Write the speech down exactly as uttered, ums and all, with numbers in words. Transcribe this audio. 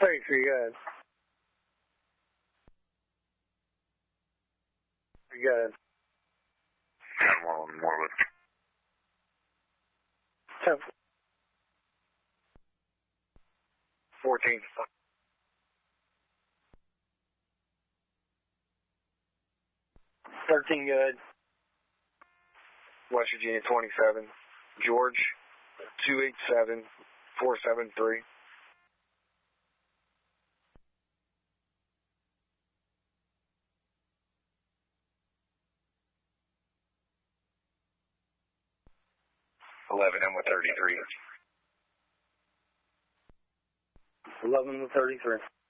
thirty-three, good. Good. Got one more with. ten. fourteen. thirteen, good. West Virginia twenty-seven. George two eight seven four seven three. eleven M with thirty-three. eleven with thirty-three.